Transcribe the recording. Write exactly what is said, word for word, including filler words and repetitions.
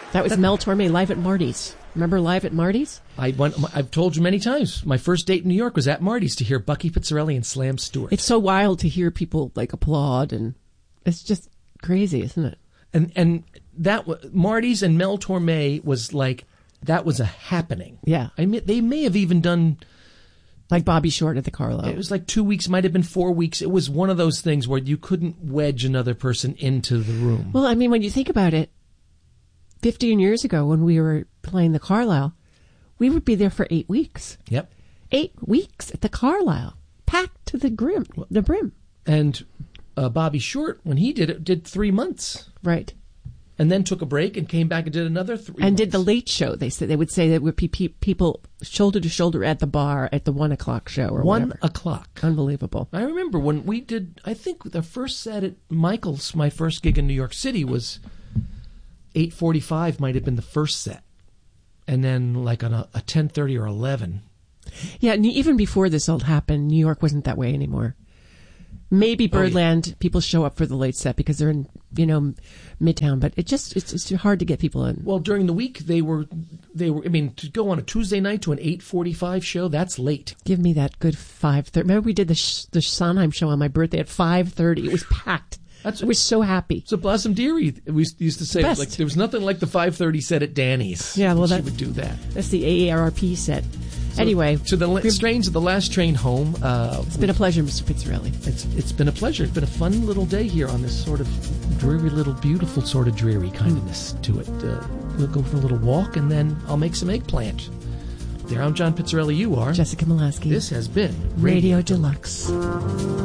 That was that, Mel Torme live at Marty's. Remember Live at Marty's? I went, I've told you many times, my first date in New York was at Marty's to hear Bucky Pizzarelli and Slam Stewart. It's so wild to hear people like applaud, and it's just crazy, isn't it? And and that Marty's and Mel Torme was like, that was a happening. Yeah. I mean, they may have even done... Like Bobby Short at the Carlisle. It was like two weeks, might have been four weeks. It was one of those things where you couldn't wedge another person into the room. Well, I mean, when you think about it, fifteen years ago when we were playing the Carlisle, we would be there for eight weeks. Yep. Eight weeks at the Carlisle, packed to the brim. The brim. And uh, Bobby Short, when he did it, did three months. Right. And then took a break and came back and did another three And months. did the late show. They said they would say that would be pe- people shoulder to shoulder at the bar at the one o'clock show or One whatever. o'clock. Unbelievable. I remember when we did, I think the first set at Michael's, my first gig in New York City was eight forty-five might have been the first set. And then like on a, a ten thirty or eleven. Yeah, and even before this all happened, New York wasn't that way anymore. Maybe Birdland, oh, yeah. people show up for the late set because they're in, you know, Midtown, but it just, it's, it's hard to get people in. Well, during the week, they were, they were, I mean, to go on a Tuesday night to an eight forty-five show, that's late. Give me that good five thirty. Remember we did the, sh- the Sondheim show on my birthday at five thirty. It was packed. That's, I was so happy. So Blossom Dearie, we used to say, like, there was nothing like the five thirty set at Danny's. Yeah, well, that, she would do that. That's the A A R P set. So, anyway, to the la- strains of the last train home. Uh, it's been a pleasure, Mister Pizzarelli. It's it's been a pleasure. It's been a fun little day here on this sort of dreary, little beautiful sort of dreary kindness mm. to it. Uh, we'll go for a little walk, and then I'll make some eggplant. There, I'm John Pizzarelli. You are Jessica Molaski. This has been Radio, Radio Deluxe.